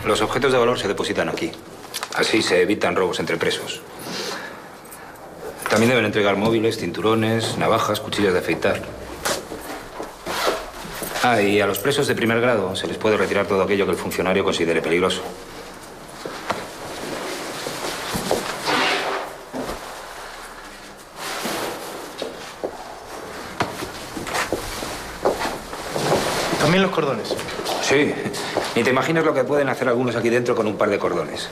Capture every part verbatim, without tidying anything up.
Los objetos de valor se depositan aquí. Así se evitan robos entre presos. También deben entregar móviles, cinturones, navajas, cuchillas de afeitar. Ah, y a los presos de primer grado se les puede retirar todo aquello que el funcionario considere peligroso. ¿También los cordones? Sí. Ni te imaginas lo que pueden hacer algunos aquí dentro con un par de cordones.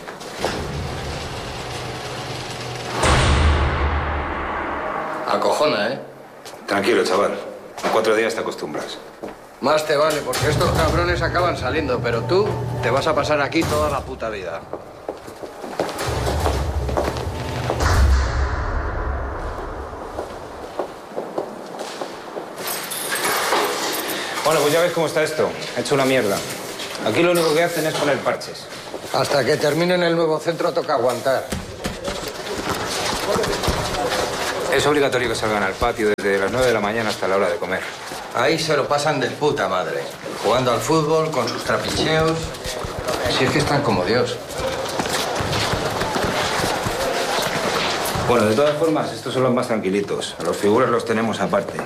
Acojona, ¿eh? Tranquilo, chaval. En cuatro días te acostumbras. Más te vale, porque estos cabrones acaban saliendo, pero tú te vas a pasar aquí toda la puta vida. Bueno, pues ya ves cómo está esto. He hecho una mierda. Aquí lo único que hacen es poner parches. Hasta que terminen el nuevo centro toca aguantar. Es obligatorio que salgan al patio desde las nueve de la mañana hasta la hora de comer. Ahí se lo pasan de puta madre. Jugando al fútbol, con sus trapicheos. Si es que están como Dios. Bueno, de todas formas, estos son los más tranquilitos. A los figuras los tenemos aparte.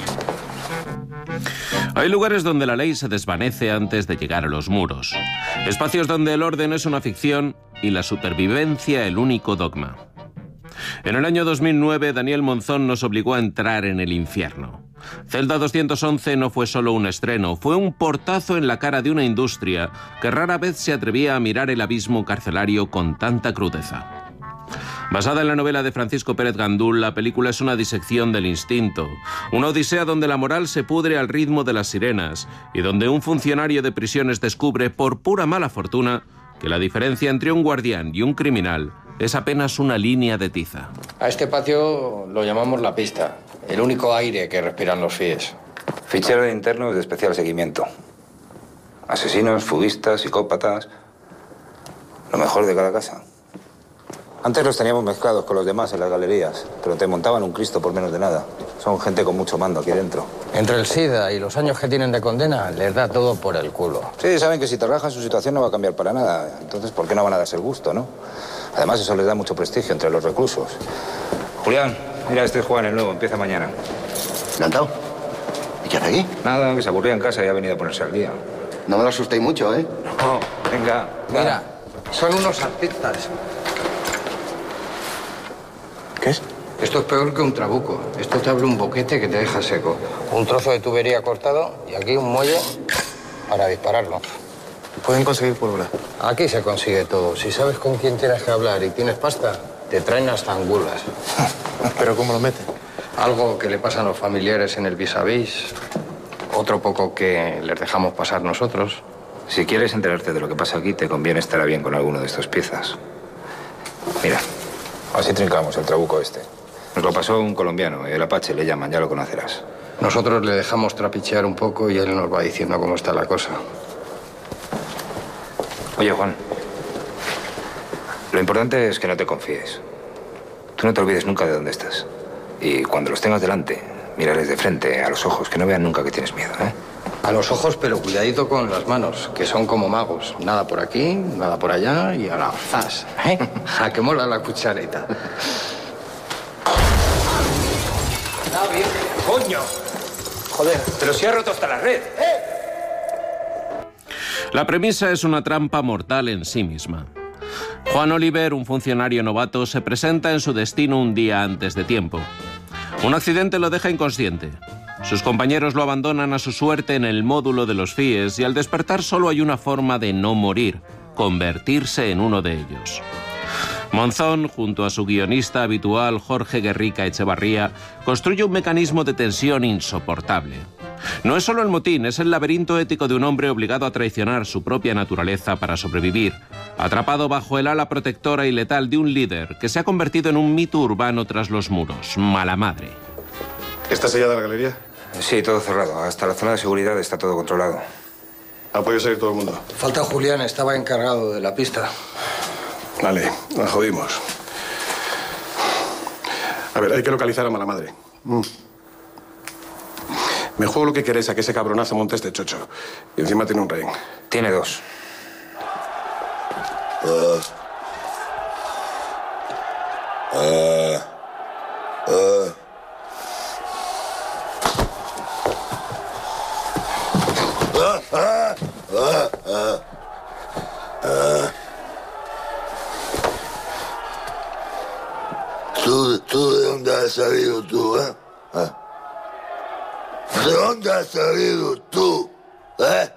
Hay lugares donde la ley se desvanece antes de llegar a los muros. Espacios donde el orden es una ficción y la supervivencia el único dogma. En el año dos mil nueve, Daniel Monzón nos obligó a entrar en el infierno. Celda doscientos once no fue solo un estreno, fue un portazo en la cara de una industria que rara vez se atrevía a mirar el abismo carcelario con tanta crudeza. Basada en la novela de Francisco Pérez Gandul, la película es una disección del instinto, una odisea donde la moral se pudre al ritmo de las sirenas y donde un funcionario de prisiones descubre, por pura mala fortuna, que la diferencia entre un guardián y un criminal es apenas una línea de tiza. A este patio lo llamamos la pista, el único aire que respiran los FIES. Fichero de internos de especial seguimiento. Asesinos, fuguistas, psicópatas. Lo mejor de cada casa. Antes los teníamos mezclados con los demás en las galerías, pero te montaban un Cristo por menos de nada. Son gente con mucho mando aquí dentro. Entre el SIDA y los años que tienen de condena, les da todo por el culo. Sí, saben que si te rajan su situación no va a cambiar para nada. Entonces, ¿por qué no van a darse el gusto, no? Además, eso les da mucho prestigio entre los reclusos. Julián, mira, este es Juan, el nuevo, empieza mañana. ¿Encantado? ¿Y qué hace aquí? Nada, que se aburría en casa y ha venido a ponerse al día. No me lo asustéis mucho, ¿eh? No, venga. Mira, son unos artistas. ¿Qué es? Esto es peor que un trabuco. Esto te abre un boquete que te deja seco. Un trozo de tubería cortado y aquí un muelle para dispararlo. Pueden conseguir pólvora. Aquí se consigue todo. Si sabes con quién tienes que hablar y tienes pasta, te traen hasta angulas. ¿Pero cómo lo meten? Algo que le pasa a los familiares en el vis a vis. Otro poco que les dejamos pasar nosotros. Si quieres enterarte de lo que pasa aquí, te conviene estar a bien con alguno de estos piezas. Mira, así trincamos el trabuco este. Nos lo pasó un colombiano, el Apache le llaman, ya lo conocerás. Nosotros le dejamos trapichear un poco y él nos va diciendo cómo está la cosa. Oye, Juan, lo importante es que no te confíes. Tú no te olvides nunca de dónde estás. Y cuando los tengas delante, mírales de frente, a los ojos, que no vean nunca que tienes miedo, ¿eh? A los ojos, pero cuidadito con las manos, que son como magos. Nada por aquí, nada por allá y ahora ¡zas! ¿Eh? A que mola la cuchareta. ¡Coño! Joder, pero si ha roto hasta la red. La premisa es una trampa mortal en sí misma. Juan Oliver, un funcionario novato, se presenta en su destino un día antes de tiempo. Un accidente lo deja inconsciente. Sus compañeros lo abandonan a su suerte en el módulo de los FIES y al despertar solo hay una forma de no morir, convertirse en uno de ellos. Monzón, junto a su guionista habitual Jorge Guerrica Echevarría, construye un mecanismo de tensión insoportable. No es solo el motín, es el laberinto ético de un hombre obligado a traicionar su propia naturaleza para sobrevivir, atrapado bajo el ala protectora y letal de un líder que se ha convertido en un mito urbano tras los muros, mala madre. ¿Está sellada la galería? Sí, todo cerrado. Hasta la zona de seguridad está todo controlado. ¿Ha podido salir todo el mundo? Falta Julián, estaba encargado de la pista. Vale, la jodimos. A ver, hay que localizar a mala madre. Mm. Me juego lo que queréis a que ese cabronazo monte este chocho. Y encima tiene un rehén. Tiene dos. Uh, uh, uh. Uh, uh, uh, uh, uh. ¿Tú, ¿Tú de dónde has salido tú, eh? ¿Eh? ¿De dónde has salido tú, eh?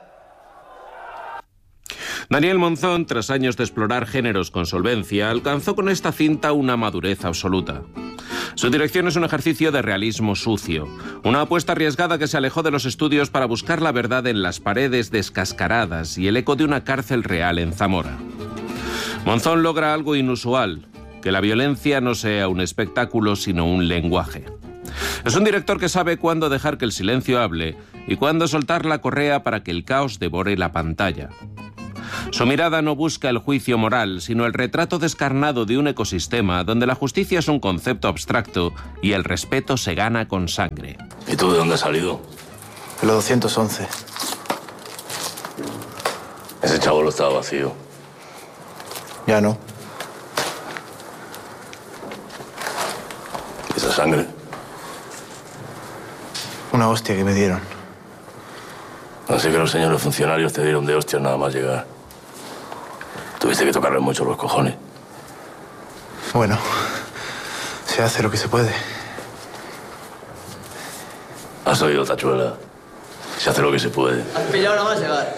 Daniel Monzón, tras años de explorar géneros con solvencia, alcanzó con esta cinta una madurez absoluta. Su dirección es un ejercicio de realismo sucio, una apuesta arriesgada que se alejó de los estudios para buscar la verdad en las paredes descascaradas y el eco de una cárcel real en Zamora. Monzón logra algo inusual, que la violencia no sea un espectáculo sino un lenguaje. Es un director que sabe cuándo dejar que el silencio hable y cuándo soltar la correa para que el caos devore la pantalla. Su mirada no busca el juicio moral, sino el retrato descarnado de un ecosistema donde la justicia es un concepto abstracto y el respeto se gana con sangre. ¿Y tú de dónde has salido? De los doscientos once. Ese chabolo estaba vacío. Ya no. ¿Y esa sangre? Una hostia que me dieron. Así que los señores funcionarios te dieron de hostias nada más llegar. Tuviste que tocarle mucho los cojones. Bueno, se hace lo que se puede. Has oído, tachuela. Se hace lo que se puede. Has pillado nada más llegar.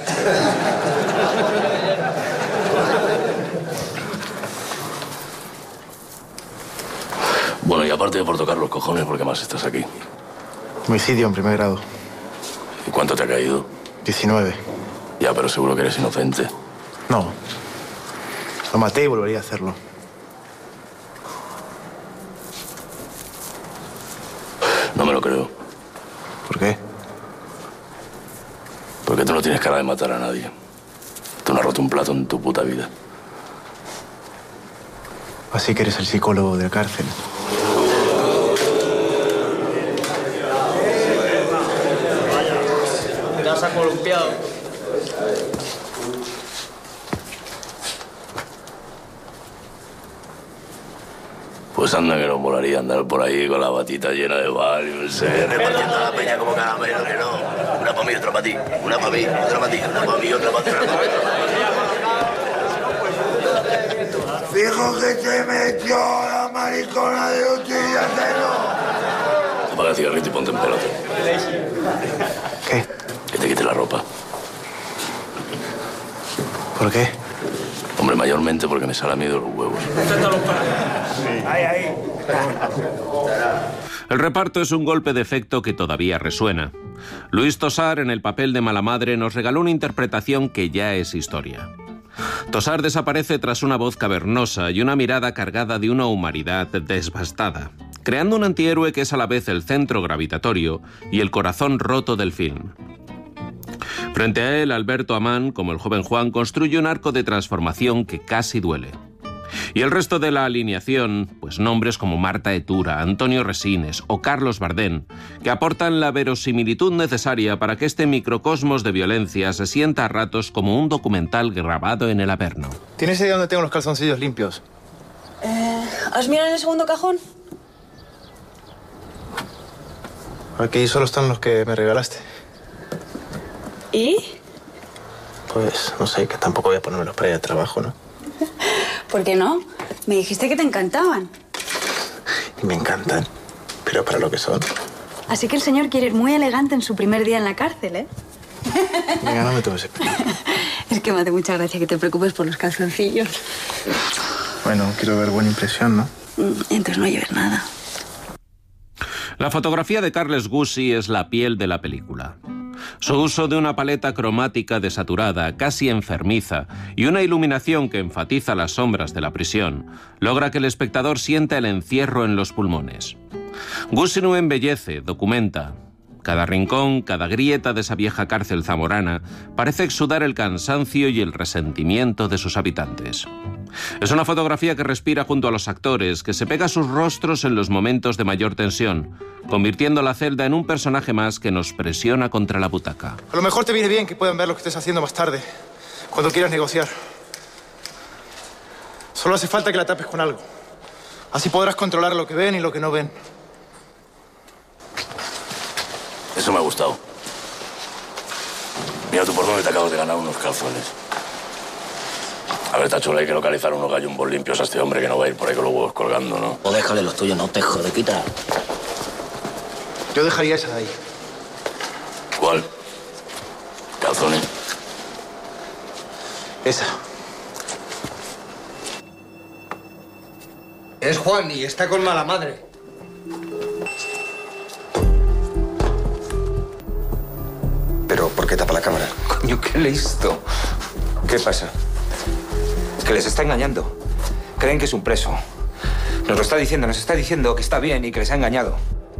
Bueno, y aparte de por tocar los cojones, ¿por qué más estás aquí? Homicidio en primer grado. ¿Y cuánto te ha caído? diecinueve. Ya, pero seguro que eres inocente. No. Lo maté y volvería a hacerlo. No me lo creo. ¿Por qué? Porque tú no tienes cara de matar a nadie. Tú no has roto un plato en tu puta vida. Así que eres el psicólogo de la cárcel. Te has columpiado. Pues anda que no molaría andar por ahí con la batita llena de bal y no sé, repartiendo la peña como caramelo, que no. Una para mí, otra para ti. Una para mí, otra para ti. Una para mí, otra para ti. Fijo que te metió la maricona de utilizarlo. Apaga el cigarrito y ponte en pelota. ¿Qué? Que te quite la ropa. ¿Por qué? Hombre, mayormente porque me sale a mí de los huevos. Ahí, ahí. El reparto es un golpe de efecto que todavía resuena. Luis Tosar, en el papel de mala madre, nos regaló una interpretación que ya es historia. Tosar desaparece tras una voz cavernosa y una mirada cargada de una humanidad devastada, creando un antihéroe que es a la vez el centro gravitatorio y el corazón roto del film. Frente a él, Alberto Amán, como el joven Juan, construye un arco de transformación que casi duele. Y el resto de la alineación, pues nombres como Marta Etura, Antonio Resines o Carlos Bardén, que aportan la verosimilitud necesaria para que este microcosmos de violencia se sienta a ratos como un documental grabado en el Averno. ¿Tienes idea dónde tengo los calzoncillos limpios? Eh, ¿Has mirado en el segundo cajón? Aquí solo están los que me regalaste. ¿Y? Pues no sé, que tampoco voy a ponérmelos para ir al trabajo, ¿no? ¿Por qué no? Me dijiste que te encantaban. Y me encantan, pero para lo que son. Así que el señor quiere ir muy elegante en su primer día en la cárcel, ¿eh? Venga, no me tomes el pelo. Es que me hace mucha gracia que te preocupes por los calzoncillos. Bueno, quiero ver buena impresión, ¿no? Entonces no lleves nada. La fotografía de Carles Gusi es la piel de la película. Su uso de una paleta cromática desaturada, casi enfermiza, y una iluminación que enfatiza las sombras de la prisión, logra que el espectador sienta el encierro en los pulmones. Gusi no embellece, documenta. Cada rincón, cada grieta de esa vieja cárcel zamorana parece exudar el cansancio y el resentimiento de sus habitantes. Es una fotografía que respira junto a los actores, que se pega a sus rostros en los momentos de mayor tensión, convirtiendo la celda en un personaje más que nos presiona contra la butaca. A lo mejor te viene bien que puedan ver lo que estés haciendo más tarde, cuando quieras negociar. Solo hace falta que la tapes con algo. Así podrás controlar lo que ven y lo que no ven. Eso me ha gustado. Mira tú por dónde te acabas de ganar unos calzones. A ver, Tacho, hay que localizar unos gallumbos limpios a este hombre que no va a ir por ahí con los huevos colgando, ¿no? O déjale los tuyos, no te jode, quita. Yo dejaría esa de ahí. ¿Cuál? Calzones. Esa. Es Juan y está con mala madre. ¿Pero por qué tapa la cámara? Coño, qué listo. ¿Qué pasa? Es que les está engañando. Creen que es un preso. Nos lo está diciendo, nos está diciendo que está bien y que les ha engañado.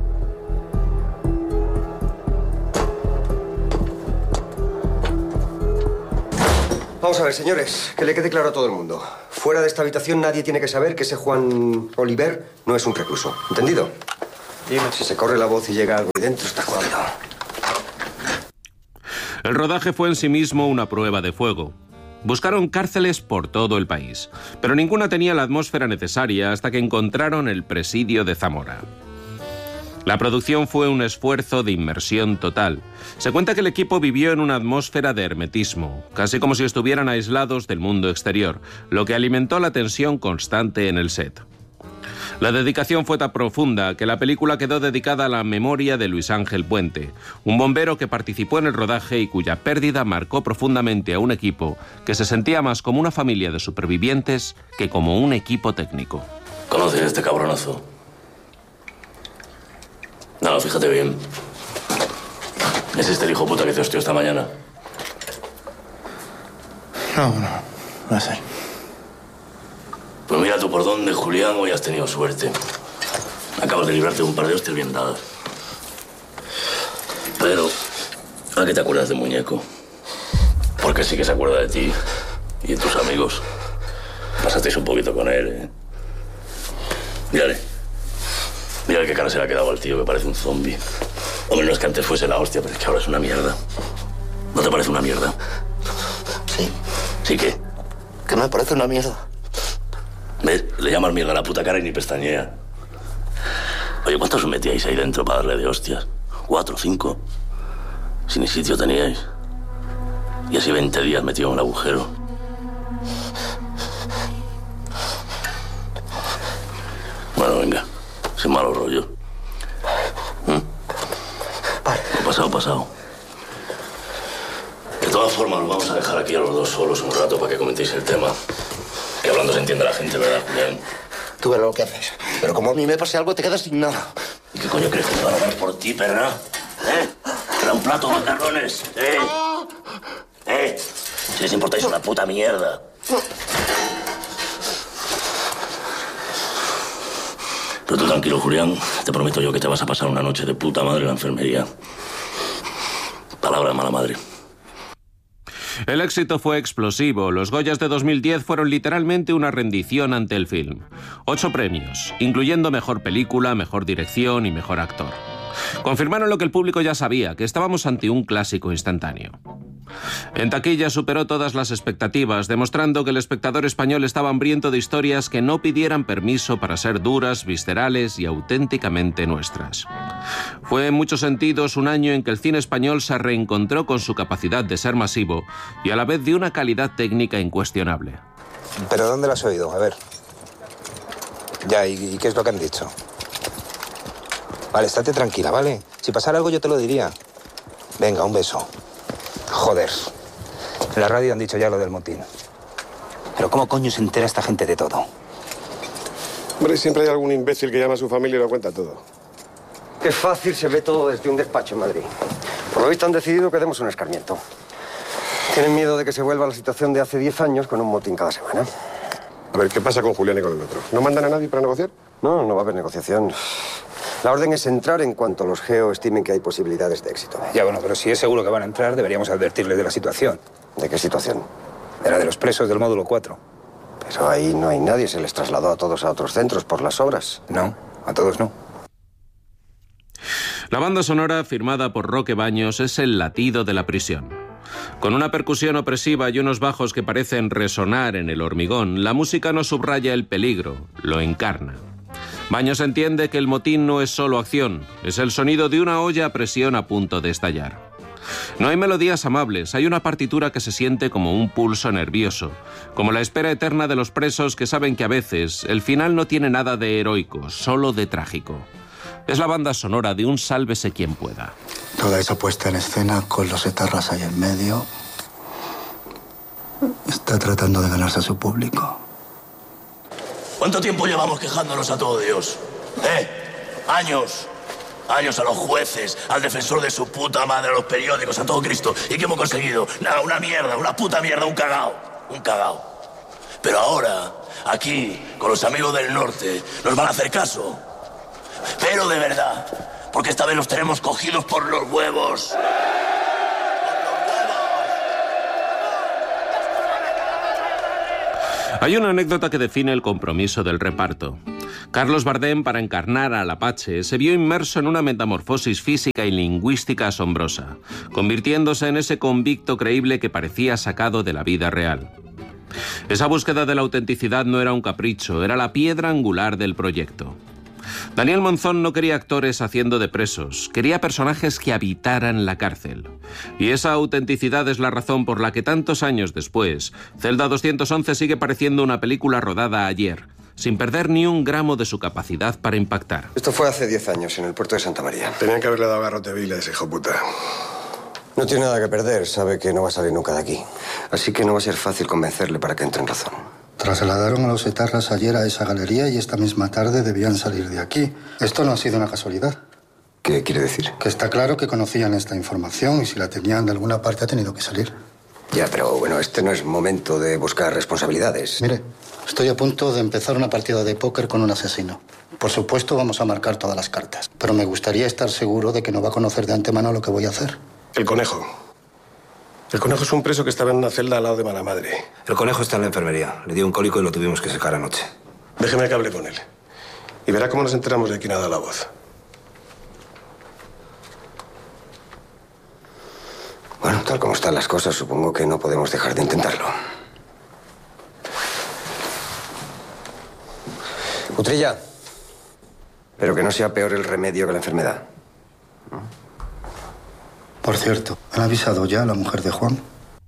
Vamos a ver, señores, que le quede claro a todo el mundo. Fuera de esta habitación nadie tiene que saber que ese Juan Oliver no es un recluso. ¿Entendido? Dime. Si se corre la voz y llega algo ahí dentro, está jodido. El rodaje fue en sí mismo una prueba de fuego. Buscaron cárceles por todo el país, pero ninguna tenía la atmósfera necesaria hasta que encontraron el presidio de Zamora. La producción fue un esfuerzo de inmersión total. Se cuenta que el equipo vivió en una atmósfera de hermetismo, casi como si estuvieran aislados del mundo exterior, lo que alimentó la tensión constante en el set. La dedicación fue tan profunda que la película quedó dedicada a la memoria de Luis Ángel Puente, un bombero que participó en el rodaje y cuya pérdida marcó profundamente a un equipo que se sentía más como una familia de supervivientes que como un equipo técnico. ¿Conoces a este cabronazo? No, fíjate bien. ¿Es este el hijo puta que te hostió esta mañana? No, no, no sé. Pues mira tú por dónde, Julián, hoy has tenido suerte. Acabas de librarte de un par de hostias bien dadas. Pero, ¿a qué te acuerdas de Muñeco? Porque sí que se acuerda de ti y de tus amigos. Pasasteis un poquito con él, ¿eh? Mírale. Mira qué cara se le ha quedado al tío, que parece un zombie. Hombre, no es que antes fuese la hostia, pero es que ahora es una mierda. ¿No te parece una mierda? Sí. ¿Sí qué? Que me parece una mierda. ¿Ves? Le llamas mierda a la puta cara y ni pestañea. Oye, ¿cuántos os metíais ahí dentro para darle de hostias? ¿Cuatro, cinco? Si ni sitio teníais. Y así veinte días metido en un agujero. Bueno, venga. Sin malo rollo. ¿Mm? Vale. Lo pasado, pasado. De todas formas, nos vamos a dejar aquí a los dos solos un rato para que comentéis el tema. Que hablando se entiende la gente, ¿verdad, Julián? Tú verás lo que haces. Pero como a mí me pase algo, te quedas sin nada. ¿Y qué coño crees que te van a dar por ti, perra? ¿Eh? ¿Te da un plato de macarrones? ¿Eh? ¿Eh? Si les importáis una puta mierda. Pero tú tranquilo, Julián. Te prometo yo que te vas a pasar una noche de puta madre en la enfermería. Palabra de mala madre. El éxito fue explosivo. Los Goyas de dos mil diez fueron literalmente una rendición ante el film. Ocho premios, incluyendo Mejor Película, Mejor Dirección y Mejor Actor. Confirmaron lo que el público ya sabía, que estábamos ante un clásico instantáneo. En taquilla superó todas las expectativas, demostrando que el espectador español estaba hambriento de historias que no pidieran permiso para ser duras, viscerales y auténticamente nuestras. Fue en muchos sentidos un año en que el cine español se reencontró con su capacidad de ser masivo y a la vez de una calidad técnica incuestionable. ¿Pero dónde lo has oído? A ver. Ya, ¿y, y qué es lo que han dicho? Vale, estate tranquila, ¿vale? Si pasara algo yo te lo diría. Venga, un beso. Joder. En la radio han dicho ya lo del motín. Pero ¿cómo coño se entera esta gente de todo? Hombre, siempre hay algún imbécil que llama a su familia y lo cuenta todo. Qué fácil se ve todo desde un despacho en Madrid. Por lo visto han decidido que demos un escarmiento. Tienen miedo de que se vuelva a la situación de hace diez años con un motín cada semana. A ver, ¿qué pasa con Julián y con el otro? ¿No mandan a nadie para negociar? No, no va a haber negociación. La orden es entrar en cuanto los Geo estimen que hay posibilidades de éxito. Ya, bueno, pero si es seguro que van a entrar, deberíamos advertirles de la situación. ¿De qué situación? De la de los presos del módulo cuatro. Pero ahí no hay nadie. Se les trasladó a todos a otros centros por las obras. No, a todos no. La banda sonora, firmada por Roque Baños, es el latido de la prisión. Con una percusión opresiva y unos bajos que parecen resonar en el hormigón, la música no subraya el peligro, lo encarna. Baños entiende que el motín no es solo acción, es el sonido de una olla a presión a punto de estallar. No hay melodías amables, hay una partitura que se siente como un pulso nervioso, como la espera eterna de los presos que saben que a veces el final no tiene nada de heroico, solo de trágico. Es la banda sonora de un sálvese quien pueda. Toda esa puesta en escena con los etarras ahí en medio está tratando de ganarse a su público. ¿Cuánto tiempo llevamos quejándonos a todo Dios? ¿Eh? Años. Años a los jueces, al defensor de su puta madre, a los periódicos, a todo Cristo. ¿Y qué hemos conseguido? Nada, una mierda, una puta mierda, un cagao. Un cagao. Pero ahora, aquí, con los amigos del norte, nos van a hacer caso. Pero de verdad, porque esta vez los tenemos cogidos por los huevos. Hay una anécdota que define el compromiso del reparto. Carlos Bardem, para encarnar al Apache, se vio inmerso en una metamorfosis física y lingüística asombrosa, convirtiéndose en ese convicto creíble que parecía sacado de la vida real. Esa búsqueda de la autenticidad no era un capricho, era la piedra angular del proyecto. Daniel Monzón no quería actores haciendo de presos, quería personajes que habitaran la cárcel. Y esa autenticidad es la razón por la que tantos años después, Celda doscientos once sigue pareciendo una película rodada ayer, sin perder ni un gramo de su capacidad para impactar. Esto fue hace diez años, en el puerto de Santa María. Tenían que haberle dado garrote vil a ese hijo puta. No tiene nada que perder, sabe que no va a salir nunca de aquí. Así que no va a ser fácil convencerle para que entre en razón. Trasladaron a los etarras ayer a esa galería y esta misma tarde debían salir de aquí. Esto no ha sido una casualidad. ¿Qué quiere decir? Que está claro que conocían esta información y si la tenían de alguna parte ha tenido que salir. Ya, pero bueno, este no es momento de buscar responsabilidades. Mire, estoy a punto de empezar una partida de póker con un asesino. Por supuesto vamos a marcar todas las cartas, pero me gustaría estar seguro de que no va a conocer de antemano lo que voy a hacer. El conejo. El conejo es un preso que estaba en una celda al lado de mala madre. El conejo está en la enfermería. Le dio un cólico y lo tuvimos que sacar anoche. Déjeme que hable con él. Y verá cómo nos enteramos de quién ha dado la voz. Bueno, tal como están las cosas, supongo que no podemos dejar de intentarlo. Utrilla. Pero que no sea peor el remedio que la enfermedad. Por cierto, ¿han avisado ya a la mujer de Juan?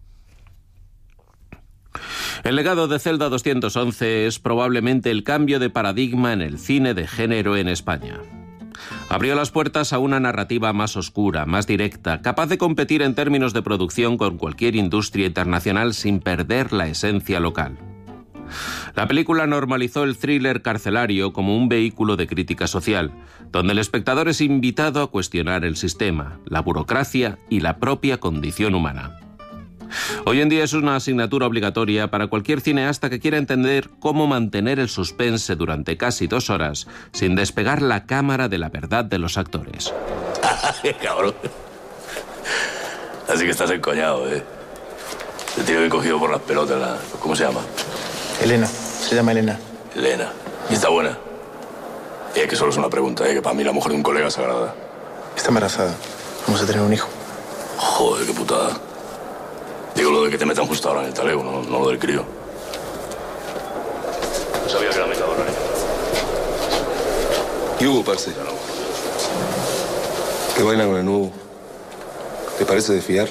El legado de Celda doscientos once es probablemente el cambio de paradigma en el cine de género en España. Abrió las puertas a una narrativa más oscura, más directa, capaz de competir en términos de producción con cualquier industria internacional sin perder la esencia local. La película normalizó el thriller carcelario como un vehículo de crítica social, donde el espectador es invitado a cuestionar el sistema, la burocracia y la propia condición humana. Hoy en día es una asignatura obligatoria para cualquier cineasta que quiera entender cómo mantener el suspense durante casi dos horas sin despegar la cámara de la verdad de los actores. Cabrón. Así que estás encoñado, ¿eh? El tío que he cogido por las pelotas, la... ¿cómo se llama? Elena. Se llama Elena. Elena. ¿Y está buena? Y es que solo es una pregunta, ¿eh? Que para mí la mujer de un colega es sagrada. Está embarazada. Vamos a tener un hijo. Joder, qué putada. Digo lo de que te metan justo ahora en el talego, no, no lo del crío. No sabía que era metadora, ¿eh? ¿Qué hubo, parce? ¿Qué vaina con el nuevo? ¿Te parece de fiar?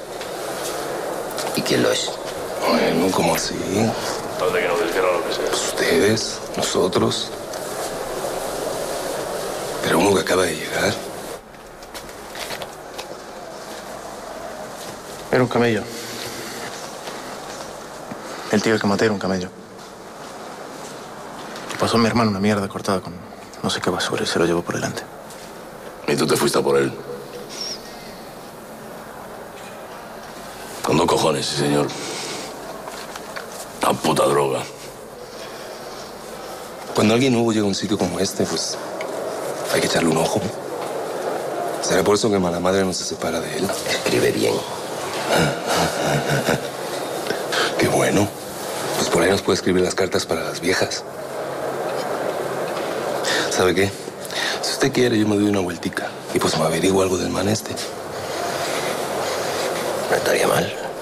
¿Y quién lo es? Bueno, ¿cómo así? Falta que nos descierran lo que sea. Pues ustedes, nosotros. Pero uno que acaba de llegar. Era un camello. El tío que maté era un camello. Le pasó a mi hermano una mierda cortada con no sé qué basura y se lo llevó por delante. ¿Y tú te fuiste a por él? Con dos cojones, sí, señor. Una puta droga. Cuando alguien nuevo llega a un sitio como este, pues hay que echarle un ojo. ¿Será por eso que mala madre no se separa de él? Escribe bien. Qué bueno. Pues por ahí nos puede escribir las cartas para las viejas. ¿Sabe qué? Si usted quiere, yo me doy una vueltica. Y pues me averiguo algo del man este. No estaría mal.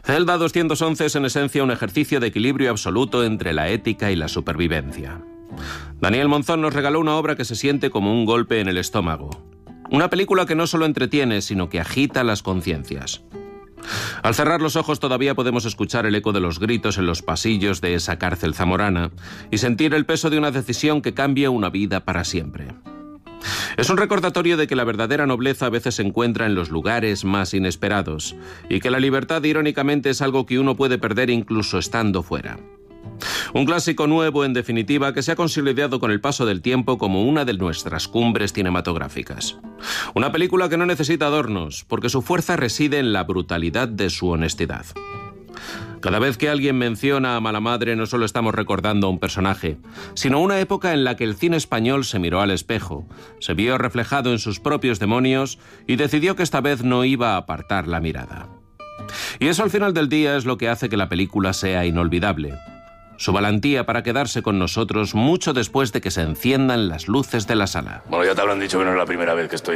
Celda doscientos once es en esencia un ejercicio de equilibrio absoluto entre la ética y la supervivencia. Daniel Monzón nos regaló una obra que se siente como un golpe en el estómago. Una película que no solo entretiene, sino que agita las conciencias. Al cerrar los ojos todavía podemos escuchar el eco de los gritos en los pasillos de esa cárcel zamorana y sentir el peso de una decisión que cambia una vida para siempre. Es un recordatorio de que la verdadera nobleza a veces se encuentra en los lugares más inesperados y que la libertad, irónicamente, es algo que uno puede perder incluso estando fuera. Un clásico nuevo, en definitiva, que se ha consolidado con el paso del tiempo como una de nuestras cumbres cinematográficas. Una película que no necesita adornos, porque su fuerza reside en la brutalidad de su honestidad. Cada vez que alguien menciona a Malamadre no solo estamos recordando a un personaje, sino una época en la que el cine español se miró al espejo, se vio reflejado en sus propios demonios y decidió que esta vez no iba a apartar la mirada. Y eso al final del día es lo que hace que la película sea inolvidable. Su valentía para quedarse con nosotros mucho después de que se enciendan las luces de la sala. Bueno, ya te habrán dicho que no es la primera vez que estoy